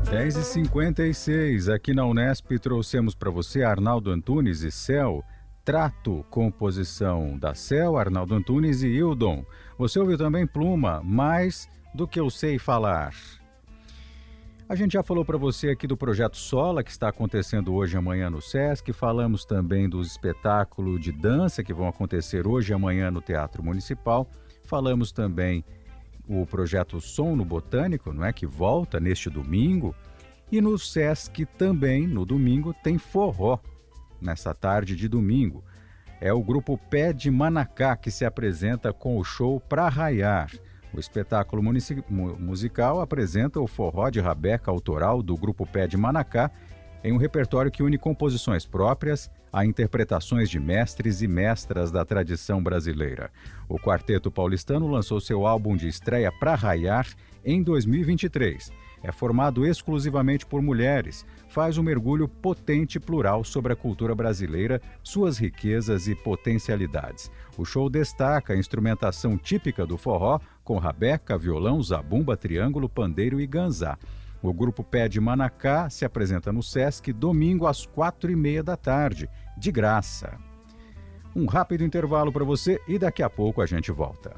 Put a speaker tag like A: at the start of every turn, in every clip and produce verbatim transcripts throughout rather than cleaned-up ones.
A: dez e cinquenta e seis, aqui na Unesp trouxemos para você Arnaldo Antunes e Céu, Trato, composição da Céu, Arnaldo Antunes e Hildon. Você ouviu também Pluma, Mais do que eu sei falar. A gente já falou para você aqui do Projeto Sola, que está acontecendo hoje e amanhã no Sesc. Falamos também dos espetáculos de dança que vão acontecer hoje e amanhã no Teatro Municipal. Falamos também o projeto Som no Botânico, não é, que volta neste domingo. E no Sesc também, no domingo, tem forró, nessa tarde de domingo. É o grupo Pé de Manacá que se apresenta com o show Pra Raiar. O espetáculo munici- musical apresenta o forró de rabeca autoral do grupo Pé de Manacá em um repertório que une composições próprias a interpretações de mestres e mestras da tradição brasileira. O Quarteto Paulistano lançou seu álbum de estreia Pra Raiar em dois mil e vinte e três. É formado exclusivamente por mulheres, faz um mergulho potente e plural sobre a cultura brasileira, suas riquezas e potencialidades. O show destaca a instrumentação típica do forró, com rabeca, violão, zabumba, triângulo, pandeiro e ganzá. O grupo Pé de Manacá se apresenta no Sesc domingo às quatro e meia da tarde, de graça. Um rápido intervalo para você e daqui a pouco a gente volta.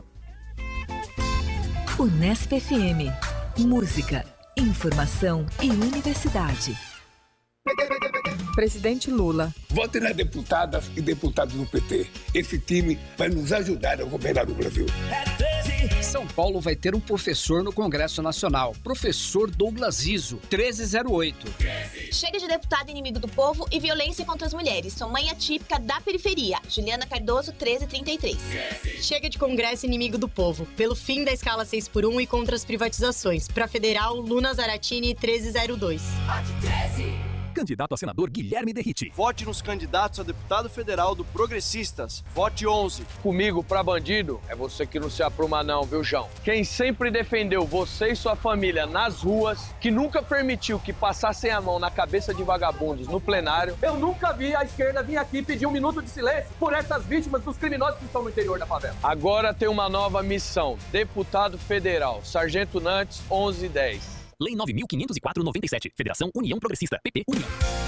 B: Unesp F M. Música, informação e universidade.
C: Presidente Lula.
D: Vote nas deputadas e deputados do P T. Esse time vai nos ajudar a governar o Brasil.
E: São Paulo vai ter um professor no Congresso Nacional. Professor Douglas Izzo, treze zero oito.
F: Chega de deputado inimigo do povo e violência contra as mulheres. Sou mãe atípica da periferia. Juliana Cardoso, treze trinta e três.
G: Chega de Congresso inimigo do povo. Pelo fim da escala seis por um e contra as privatizações. Pra Federal, Luna Zaratini, treze zero dois.
H: Candidato a senador Guilherme Derriti.
I: Vote nos candidatos a deputado federal do Progressistas. Vote onze.
J: Comigo pra bandido é você que não se apruma não, viu, João? Quem sempre defendeu você e sua família nas ruas, que nunca permitiu que passassem a mão na cabeça de vagabundos no plenário.
K: Eu nunca vi a esquerda vir aqui pedir um minuto de silêncio por essas vítimas dos criminosos que estão no interior da favela.
J: Agora tem uma nova missão. Deputado Federal, Sargento Nantes, onze dez.
H: Lei nove mil quinhentos e quatro, noventa e sete. Federação União Progressista. P P União.